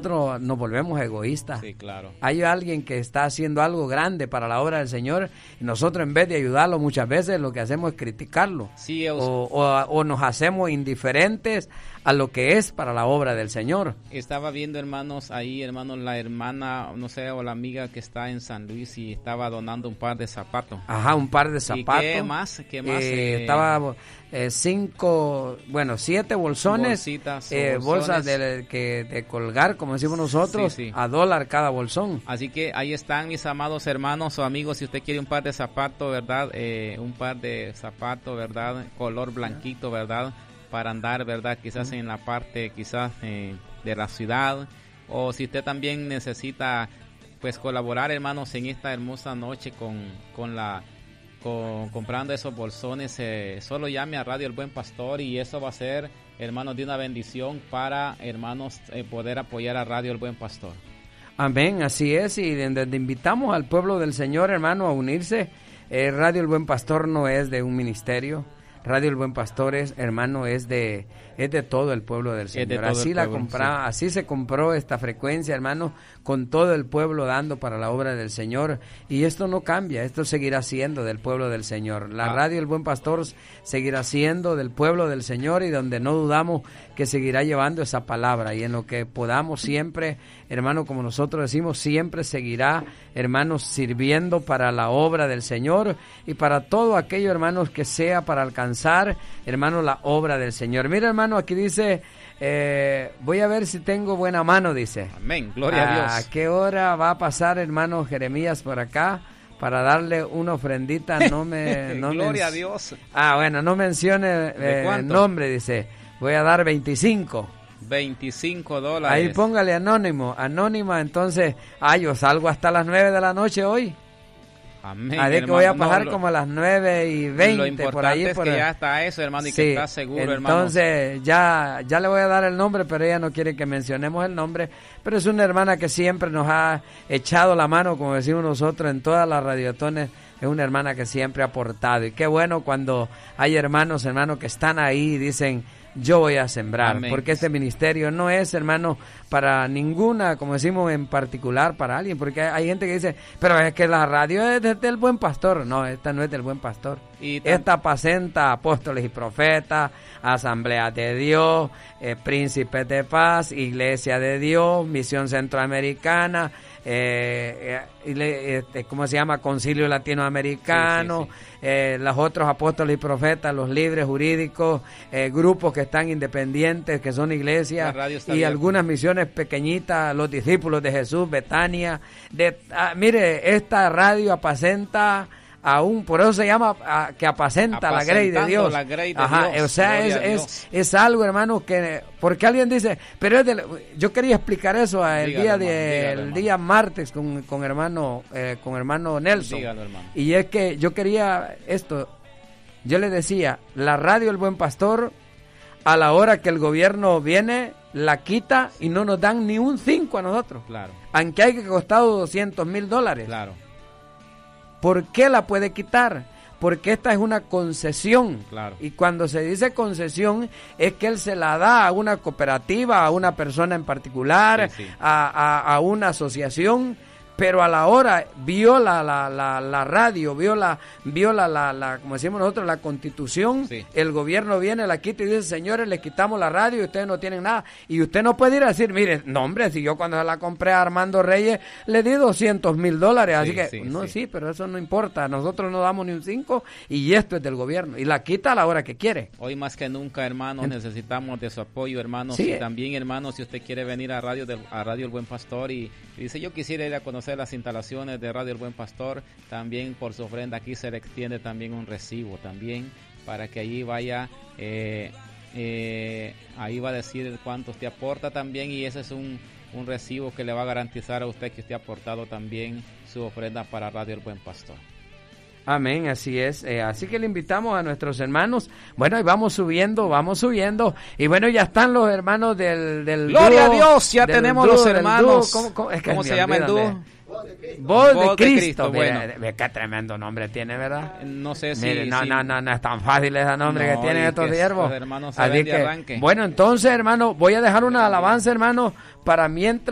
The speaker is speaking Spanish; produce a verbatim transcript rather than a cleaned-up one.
nos volvemos egoístas. Sí, claro. Hay alguien que está haciendo algo grande para la obra del Señor y nosotros en vez de ayudarlo muchas veces lo que hacemos es criticarlo. Sí, o, o, o nos hacemos indiferentes a lo que es para la obra del Señor. Estaba viendo, hermanos, ahí, hermanos, la hermana, no sé, o la amiga que está en San Luis y estaba donando un par de zapatos. Ajá, un par de zapatos. ¿Y qué más? ¿Qué más? Eh, Eh, estaba eh, cinco, bueno, siete bolsones, bolsitas, eh, bolsones. bolsas de, que, de colgar, como decimos nosotros, sí, sí. a dólar cada bolsón. Así que ahí están, mis amados hermanos o amigos, si usted quiere un par de zapatos, ¿verdad? Eh, un par de zapatos, ¿verdad? Color blanquito, ¿verdad? Para andar, ¿verdad? Quizás en la parte, quizás eh, de la ciudad. O si usted también necesita, pues, colaborar, hermanos, en esta hermosa noche con, con la... Con, comprando esos bolsones, eh, solo llame a Radio El Buen Pastor y eso va a ser, hermanos, de una bendición para, hermanos, eh, poder apoyar a Radio El Buen Pastor. Amén, así es, y donde invitamos al pueblo del Señor, hermano, a unirse. eh, Radio El Buen Pastor no es de un ministerio, Radio El Buen Pastor es, hermano, es de es de todo el pueblo del Señor. Así la compra, sí. Así se compró esta frecuencia, hermano, con todo el pueblo dando para la obra del Señor. Y esto no cambia, esto seguirá siendo del pueblo del Señor. La ah. Radio El Buen Pastor seguirá siendo del pueblo del Señor y donde no dudamos que seguirá llevando esa palabra. Y en lo que podamos siempre, hermano, como nosotros decimos, siempre seguirá, hermanos, sirviendo para la obra del Señor y para todo aquello, hermanos, que sea para alcanzar, hermano, la obra del Señor. Mira, hermano, aquí dice, eh, voy a ver si tengo buena mano, dice. Amén, gloria a Dios. ¿A qué hora va a pasar, hermano Jeremías, por acá para darle una ofrendita? No me... No gloria men- a Dios. Ah, bueno, no mencione eh, el nombre, dice. Voy a dar veinticinco. veinticinco dólares. Ahí póngale anónimo, anónima, entonces, ah, yo salgo hasta las nueve de la noche hoy. Amén, a ver, que voy a pasar no, lo, como a las nueve y veinte por ahí. Es por que el... ya está eso, hermano, y sí, que está seguro, hermano. Entonces, ya, ya le voy a dar el nombre, pero ella no quiere que mencionemos el nombre. Pero es una hermana que siempre nos ha echado la mano, como decimos nosotros, en todas las radiotones. Es una hermana que siempre ha aportado. Y qué bueno cuando hay hermanos, hermanos que están ahí y dicen, yo voy a sembrar. Amén. Porque este ministerio no es, hermano, para ninguna, como decimos, en particular para alguien. Porque hay gente que dice, pero es que la radio es del de Buen Pastor. No, esta no es del Buen Pastor. Y esta apacenta apóstoles y profetas, asambleas de Dios, eh, príncipes de paz, iglesia de Dios, misión centroamericana, eh, eh, eh, ¿cómo se llama? Concilio latinoamericano, sí, sí, sí. Eh, los otros apóstoles y profetas, los libres jurídicos, eh, grupos que están independientes, que son iglesias, y bien. Algunas misiones pequeñitas, los discípulos de Jesús, Betania. De, ah, mire, esta radio apacenta aún, por eso se llama a, que apacenta la grey de Dios. La grey de Ajá, Dios. O sea, es, es, es algo, hermano, que, porque alguien dice, pero es de, yo quería explicar eso el dígalo, día de, dígalo, el hermano. día martes con, con hermano, eh, con hermano Nelson. Dígalo, hermano. Y es que yo quería esto, yo le decía, la radio El Buen Pastor, a la hora que el gobierno viene, la quita y no nos dan ni un cinco a nosotros. Claro. Aunque hay que costado doscientos mil dólares. Claro. ¿Por qué la puede quitar? Porque esta es una concesión. Claro. Y cuando se dice concesión, es que él se la da a una cooperativa, a una persona en particular, sí, sí. A, a, a una asociación, pero a la hora viola la, la, la radio, viola, viola la, la, como decimos nosotros, la constitución, sí. El gobierno viene, la quita y dice, señores, les quitamos la radio y ustedes no tienen nada. Y usted no puede ir a decir, mire, no hombre, si yo cuando se la compré a Armando Reyes, le di doscientos mil dólares, así sí, que, sí, no, sí. sí, pero eso no importa, nosotros no damos ni un cinco y esto es del gobierno, y la quita a la hora que quiere. Hoy más que nunca, hermanos, necesitamos de su apoyo, hermanos, sí. Y también, hermanos, si usted quiere venir a Radio, del, a Radio El Buen Pastor y, y dice, yo quisiera ir a conocer las instalaciones de Radio El Buen Pastor, también por su ofrenda aquí se le extiende también un recibo también para que allí vaya eh, eh, ahí va a decir cuánto usted aporta también y ese es un, un recibo que le va a garantizar a usted que usted ha aportado también su ofrenda para Radio El Buen Pastor. Amén, así es. Eh, así que le invitamos a nuestros hermanos. Bueno, y vamos subiendo, vamos subiendo. Y bueno, ya están los hermanos del, del Gloria dúo, a Dios, ya tenemos dúo, los hermanos. ¿Cómo, cómo, es que ¿Cómo se llama el dúo? Voz de Cristo. Voz de Cristo, bueno. Ve, qué tremendo nombre tiene, ¿verdad? No sé si... Mire, no, si... no, no, no es tan fácil ese nombre no, que tienen estos siervos. Hermanos, Así que, bueno, entonces, hermano, voy a dejar una alabanza, hermano, para mientras